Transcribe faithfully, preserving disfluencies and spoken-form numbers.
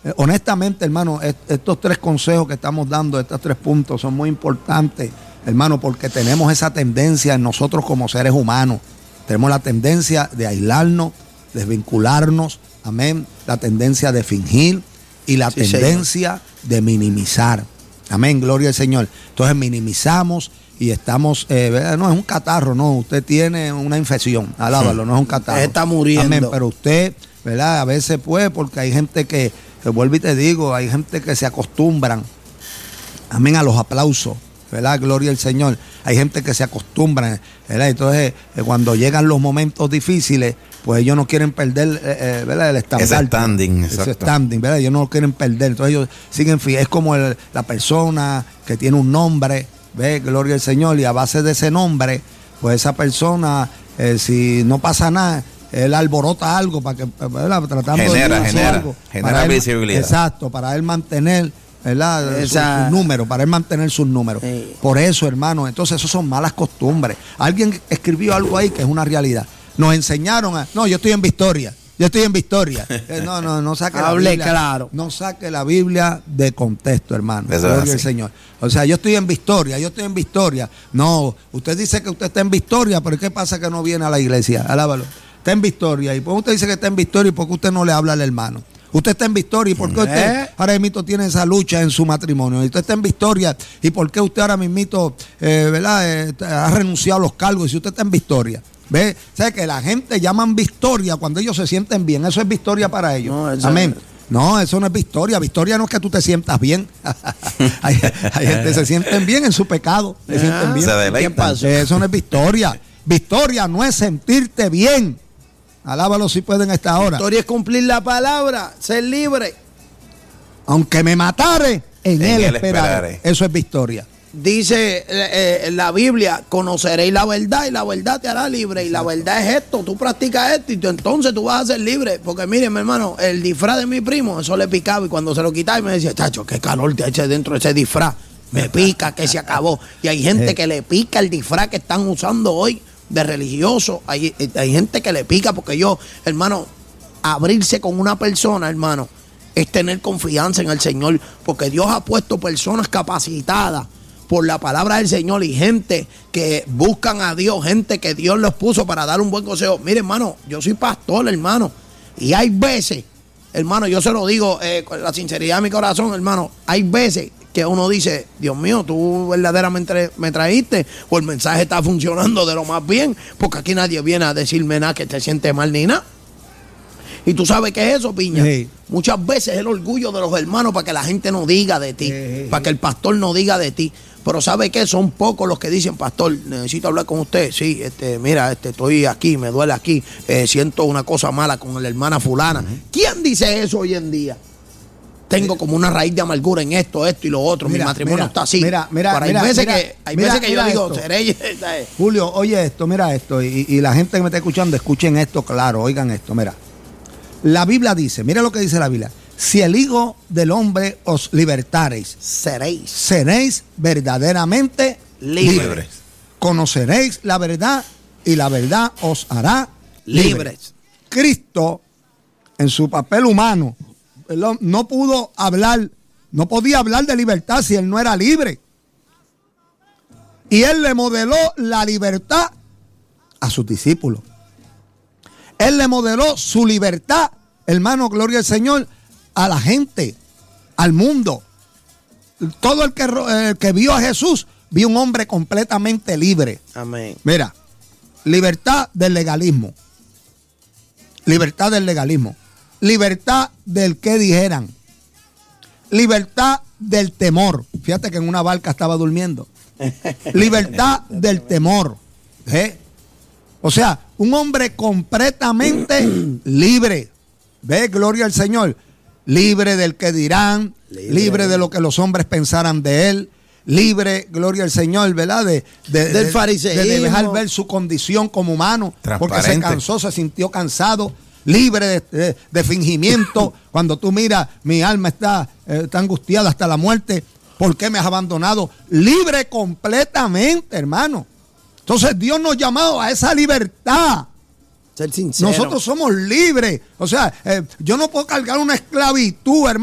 eh, honestamente, hermano, est- estos tres consejos que estamos dando, estos tres puntos son muy importantes, hermano, porque tenemos esa tendencia en nosotros como seres humanos. Tenemos la tendencia de aislarnos, desvincularnos, amén, la tendencia de fingir y la sí, tendencia señor. de minimizar. Amén, gloria al Señor. Entonces minimizamos y estamos, eh, no es un catarro, no, usted tiene una infección, alábalo, no es un catarro. Usted está muriendo. Amén, pero usted, ¿verdad? A veces pues, porque hay gente que, que, vuelvo y te digo, hay gente que se acostumbran, amén, a los aplausos, ¿verdad? Gloria al Señor. Hay gente que se acostumbra, ¿verdad? Entonces, eh, cuando llegan los momentos difíciles, pues ellos no quieren perder, eh, ¿verdad? El estandarte. Ese standing, Ese exacto. standing, ¿verdad? Ellos no lo quieren perder. Entonces ellos siguen fiel. Es como el, la persona que tiene un nombre, ¿ve? Gloria al Señor. Y a base de ese nombre, pues esa persona, eh, si no pasa nada, él alborota algo para que, ¿verdad? Tratando genera, de genera, algo, genera él, visibilidad. Exacto, para él mantener, ¿verdad? Esa... Sus su números, para él mantener sus números. Sí. Por eso, hermano, entonces eso son malas costumbres. Alguien escribió algo ahí que es una realidad. Nos enseñaron a, no, yo estoy en Victoria, yo estoy en Victoria. Eh, no, no, no saque la Hable Biblia. claro. No saque la Biblia de contexto, hermano. Eso Gloria es al así. Señor. O sea, yo estoy en Victoria, yo estoy en Victoria. No, usted dice que usted está en Victoria, pero ¿qué pasa que no viene a la iglesia? Alábalo. Está en Victoria. ¿Y por qué usted dice que está en Victoria y por qué usted no le habla al hermano? Usted está en Victoria y por qué usted ¿Eh? ahora mismo tiene esa lucha en su matrimonio. Y usted está en Victoria y por qué usted ahora mismo eh, ¿verdad? Eh, ha renunciado a los cargos y si usted está en Victoria. ¿Ve? O sea, que la gente llaman victoria cuando ellos se sienten bien. Eso es victoria para ellos. No, eso Amén. es... No, eso no es victoria. Victoria no es que tú te sientas bien. hay, hay gente que se sienten bien en su pecado. Se Ah, sienten bien. se deleitan. ¿Qué pasó? Eso no es victoria. Victoria no es sentirte bien. Alábalo si pueden a esta hora. Victoria es cumplir la palabra, ser libre. Aunque me matare, en, En él, él esperaré. esperaré. Eso es victoria. Dice eh, eh, la Biblia, conoceréis la verdad y la verdad te hará libre. Y la verdad es esto, tú practicas esto y tú, entonces tú vas a ser libre. Porque miren, mi hermano, el disfraz de mi primo, eso le picaba y cuando se lo quitaba y me decía, chacho, qué calor te echa dentro de ese disfraz. Me pica, que se acabó. Y hay gente que le pica el disfraz que están usando hoy de religioso. Hay, hay gente que le pica porque yo, hermano, abrirse con una persona, hermano, es tener confianza en el Señor. Porque Dios ha puesto personas capacitadas por la palabra del Señor y gente que buscan a Dios, gente que Dios los puso para dar un buen consejo. Mire, hermano, yo soy pastor, hermano, y hay veces, hermano, yo se lo digo eh, con la sinceridad de mi corazón, hermano, hay veces que uno dice, Dios mío, tú verdaderamente me traíste o el mensaje está funcionando de lo más bien, porque aquí nadie viene a decirme nada que te siente mal ni nada. Y tú sabes qué es eso, Piña. Sí. Muchas veces el orgullo de los hermanos para que la gente no diga de ti, Sí. para que el pastor no diga de ti. Pero ¿sabe qué? Son pocos los que dicen, pastor, necesito hablar con usted. Sí, este, mira, este, estoy aquí, me duele aquí, eh, siento una cosa mala con la hermana fulana. Uh-huh. ¿Quién dice eso hoy en día? Tengo como una raíz de amargura en esto, esto y lo otro. Mira, Mi matrimonio mira, está así. mira, mira, Pero hay mira, veces mira, que, hay mira, veces que yo mira digo, esto. seré. Julio, oye esto, mira esto. Y, y la gente que me está escuchando, escuchen esto claro, oigan esto, mira. La Biblia dice, mira lo que dice la Biblia. Si el Hijo del Hombre os libertareis, Seréis seréis verdaderamente libres. Libres. Conoceréis la verdad y la verdad os hará libres. libres. Cristo, en su papel humano, no pudo hablar, no podía hablar de libertad si él no era libre. Y él le modeló la libertad a sus discípulos. Él le modeló su libertad, hermano, gloria al Señor, a la gente, al mundo. Todo el que, el que vio a Jesús, vio un hombre completamente libre. Amén. Mira, libertad del legalismo. Libertad del legalismo. Libertad del que dijeran. Libertad del temor. Fíjate que en una barca estaba durmiendo. Libertad del temor. ¿Eh? O sea, un hombre completamente libre. ¿Ve? Gloria al Señor. Libre del que dirán. Libre, libre de lo que los hombres pensaran de él. Libre, gloria al Señor, ¿verdad? De, de, del de, fariseísmo. de dejar ver su condición como humano. Porque se cansó, se sintió cansado. Libre de, de, de fingimiento. Cuando tú miras, mi alma está, eh, está angustiada hasta la muerte. ¿Por qué me has abandonado? Libre completamente, hermano. Entonces Dios nos ha llamado a esa libertad. Ser sincero. Nosotros somos libres. O sea, eh, yo no puedo cargar una esclavitud, hermano.